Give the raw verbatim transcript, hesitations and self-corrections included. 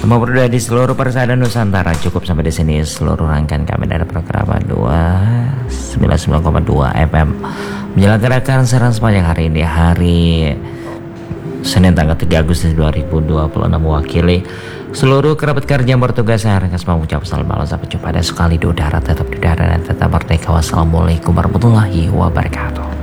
Semua berdua di seluruh persada Nusantara. Cukup sampai di sini seluruh rangkaian kami dari program dua sembilan puluh sembilan koma dua F M menyelenggarakan siaran sepanjang hari ini, hari Senin tanggal tiga Agustus dua ribu dua puluh enam, mewakili seluruh kerabat kerja yang bertugas. Saya ringkas mengucap selamat malam, sampai jumpa dan sekali di udara, tetap di udara dan tetap merdeka. Wassalamualaikum warahmatullahi wabarakatuh.